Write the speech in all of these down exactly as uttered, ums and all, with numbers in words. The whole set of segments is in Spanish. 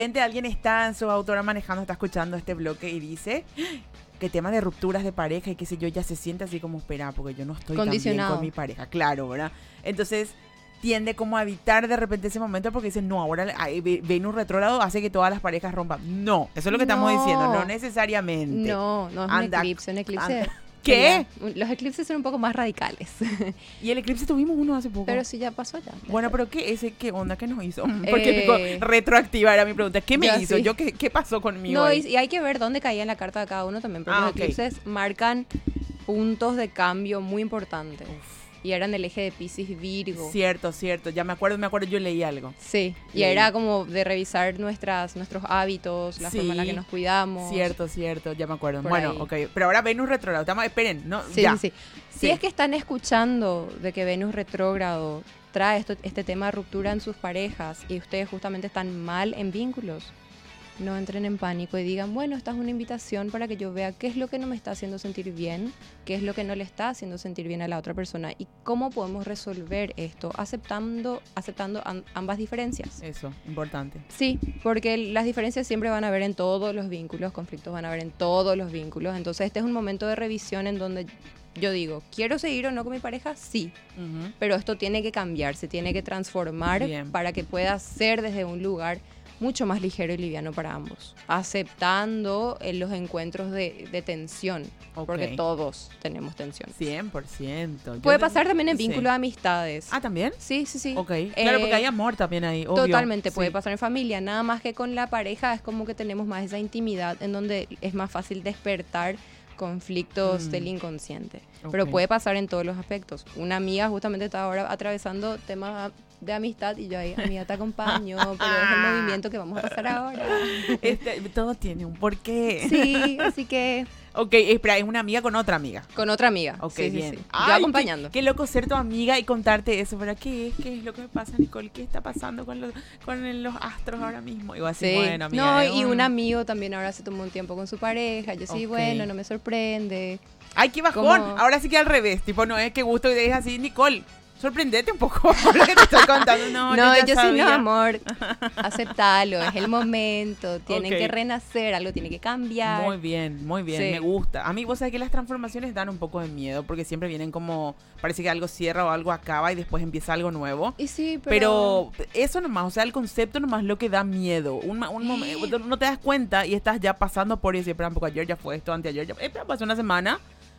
repente alguien está en su autora manejando, está escuchando este bloque y dice que tema de rupturas de pareja y qué sé yo, ya se siente así como, espera, porque yo no estoy tan bien con mi pareja, claro, ¿verdad? Entonces tiende como a evitar de repente ese momento porque dice, no, ahora ay, Venus retrógrado hace que todas las parejas rompan. No, eso es lo que No. estamos diciendo, no necesariamente. No, no es Anda, un eclipse, un eclipse... anda. ¿Qué? Los eclipses son un poco más radicales. Y el eclipse tuvimos uno hace poco. Pero sí, ya pasó ya. Bueno, pero ¿qué ese qué onda que nos hizo? Porque Eh, digo, retroactiva era mi pregunta. ¿Qué me yo hizo? sí. ¿Yo qué, qué pasó conmigo? No, y, ahí? y hay que ver dónde caía en la carta de cada uno también, porque Ah, los ok. eclipses marcan puntos de cambio muy importantes. Uf. Y eran el eje de Piscis Virgo. Cierto, cierto. Ya me acuerdo, me acuerdo, yo leí algo. Sí, y Leí. era como de revisar nuestras nuestros hábitos, la Sí, forma en la que nos cuidamos. Cierto, cierto, ya me acuerdo. Por Bueno, ahí. ok. Pero ahora Venus retrógrado. Estamos, esperen, no, Sí, ya. sí, sí. Si Sí. es que están escuchando de que Venus retrógrado trae esto, este tema de ruptura en sus parejas y ustedes justamente están mal en vínculos, no entren en pánico y digan, bueno, esta es una invitación para que yo vea qué es lo que no me está haciendo sentir bien, qué es lo que no le está haciendo sentir bien a la otra persona y cómo podemos resolver esto aceptando, aceptando am- ambas diferencias. Eso, importante. Sí, porque las diferencias siempre van a haber en todos los vínculos, conflictos van a haber en todos los vínculos. Entonces este es un momento de revisión en donde yo digo, ¿quiero seguir o no con mi pareja? Sí, Ujú. pero esto tiene que cambiar, se tiene que transformar Bien. para que pueda ser desde un lugar mucho más ligero y liviano para ambos, aceptando eh, los encuentros de, de tensión, Ok. porque todos tenemos tensión. cien por ciento. Yo Puede te- pasar también en sí. vínculo de amistades. Ah, ¿también? Sí, sí, sí. Ok. Claro, porque Eh, hay amor también ahí, obvio. Totalmente, puede Sí. pasar en familia, nada más que con la pareja es como que tenemos más esa intimidad en donde es más fácil despertar conflictos Mm. del inconsciente. Ok. Pero puede pasar en todos los aspectos. Una amiga justamente está ahora atravesando temas de amistad y yo ahí, amiga, te acompaño, pero es el movimiento que vamos a pasar ahora. Este, todo tiene un porqué. Sí, así que Ok, espera, es una amiga con otra amiga. con otra amiga. Ok, sí, sí, bien. sí. Yo Ay, acompañando. Qué, qué loco ser tu amiga y contarte eso. ¿Pero qué es? ¿Qué es lo que me pasa, Nicole? ¿Qué está pasando con los, con el- los astros ahora mismo? Y vos así, Sí. bueno, amiga. No, eh, y mm. un amigo también ahora se tomó un tiempo con su pareja. Yo sí, Ok. bueno, no me sorprende. Ay, qué bajón. Como- Ahora sí que al revés. Tipo, no es que gusto y es así, Nicole. Sorprendete un poco por lo que te estoy contando. No, No, yo, yo ya sí, no, sabía. amor. Aceptalo, es el momento. Tienen Ok. que renacer, algo tiene que cambiar. Muy bien, muy bien, Sí. me gusta. A mí, vos sabés que las transformaciones dan un poco de miedo porque siempre vienen como, parece que algo cierra o algo acaba y después empieza algo nuevo. Y sí, pero... Pero eso nomás, o sea, el concepto nomás lo que da miedo. Un, ma- un momento, no te das cuenta y estás ya pasando por eso. Y espera, porque ayer ya fue esto, anteayer ya. Espera, pasó una semana.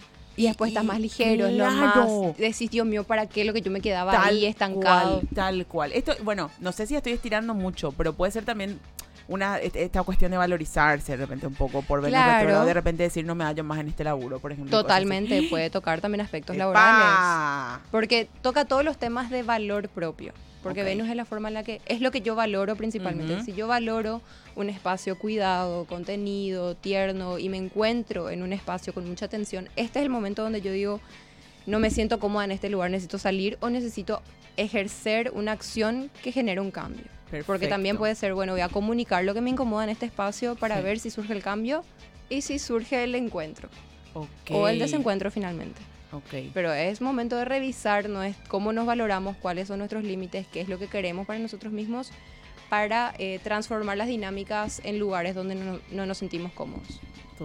Y después estás más ligero, es lo claro. más... Decís, Dios mío, ¿para qué lo que yo me quedaba Tal ahí estancado? cual, tal cual. Esto, bueno, no sé si estoy estirando mucho, pero puede ser también una est- esta cuestión de valorizarse de repente un poco por Venus Claro. retrógrado, de repente decir no me hallo más en este laburo, por ejemplo. y cosas así. Totalmente, puede tocar también aspectos ¡Epa! laborales. Porque toca todos los temas de valor propio. Porque Ok. Venus es la forma en la que... Es lo que yo valoro principalmente. Ujú. Si yo valoro un espacio cuidado, contenido, tierno, y me encuentro en un espacio con mucha atención, este es el momento donde yo digo, no me siento cómoda en este lugar, necesito salir o necesito ejercer una acción que genere un cambio. Porque Perfecto. también puede ser, bueno, voy a comunicar lo que me incomoda en este espacio para Sí. ver si surge el cambio y si surge el encuentro Ok. o el desencuentro finalmente. Ok. Pero es momento de revisar ¿no? es cómo nos valoramos, cuáles son nuestros límites, qué es lo que queremos para nosotros mismos, para eh, transformar las dinámicas en lugares donde no, no nos sentimos cómodos.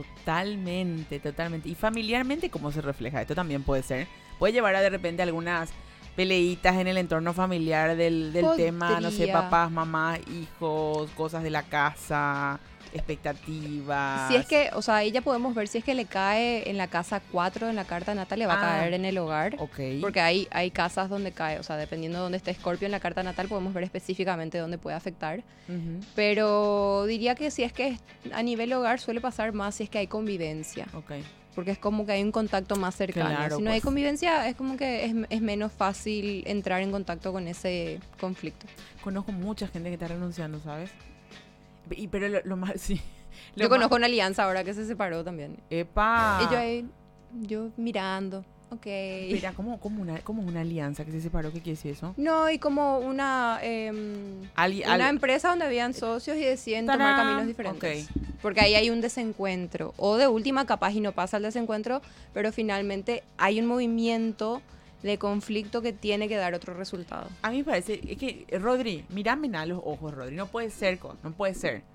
Totalmente, totalmente. Y familiarmente, ¿cómo se refleja? Esto también puede ser. Puede llevar a de repente algunas peleitas en el entorno familiar del, del tema, no sé, Podría. papás, mamás, hijos, cosas de la casa, expectativas. Si es que, o sea, ahí ya podemos ver si es que le cae en la casa cuatro en la carta natal, le va Ah. a caer en el hogar. Ok. Porque hay, hay casas donde cae, o sea, dependiendo de dónde esté Escorpio en la carta natal, podemos ver específicamente dónde puede afectar. Ujú. Pero diría que si es que es- a nivel hogar suele pasar más si es que hay convivencia. Ok. Porque es como que hay un contacto más cercano. Claro, si no hay pues. convivencia, es como que es, es menos fácil entrar en contacto con ese conflicto. Conozco mucha gente que está renunciando, ¿sabes? Y, pero lo, lo más, sí. Lo Yo más- conozco una alianza ahora que se separó también. Epa. Y yo ahí, yo mirando, ok. Espera, ¿cómo, cómo, una, ¿cómo una alianza que se separó? ¿Qué quiere decir eso? No, y como una, em, Ali- una al- empresa donde habían socios y deciden tomar ¡Tarán! caminos diferentes. Ok. Porque ahí hay un desencuentro. O de última, capaz y no pasa el desencuentro, pero finalmente hay un movimiento de conflicto que tiene que dar otro resultado. A mí me parece, es que, Rodri, mírame a los ojos, Rodri, no puede ser, no puede ser.